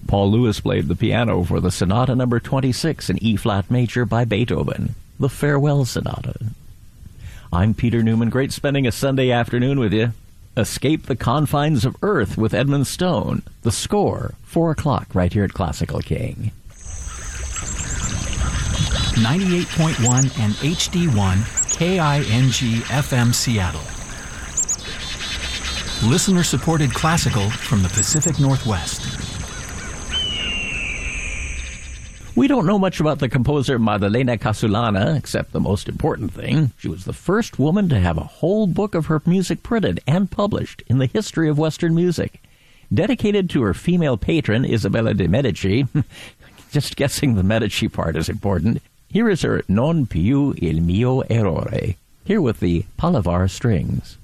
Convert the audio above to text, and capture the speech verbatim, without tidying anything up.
Paul Lewis played the piano for the Sonata number twenty-six in E-flat major by Beethoven, the Farewell Sonata. I'm Peter Newman. Great spending a Sunday afternoon with you. Escape the Confines of Earth with Edmund Stone. The Score, four o'clock, right here at Classical King. ninety-eight point one and H D one, K I N G F M Seattle. Listener-supported classical from the Pacific Northwest. We don't know much about the composer Maddalena Casulana, except the most important thing. She was the first woman to have a whole book of her music printed and published in the history of Western music. Dedicated to her female patron, Isabella de' Medici. Just guessing the Medici part is important. Here is her Non più il mio errore, here with the Palavar Strings.